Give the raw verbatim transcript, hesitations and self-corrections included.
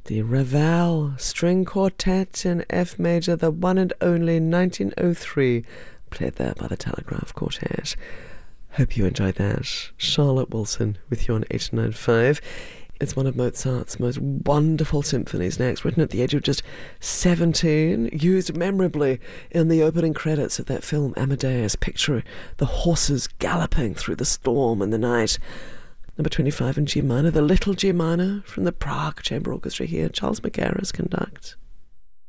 The Ravel String Quartet in F major, the one and only nineteen oh three, played there by the Telegraph Quartet. Hope you enjoyed that. Charlotte Wilson with you on eight nine five. It's one of Mozart's most wonderful symphonies next, written at the age of just seventeen, used memorably in the opening credits of that film Amadeus. Picture the horses galloping through the storm and the night. Number twenty-five in G minor, the little G minor from the Prague Chamber Orchestra here. Charles Mackerras conducts.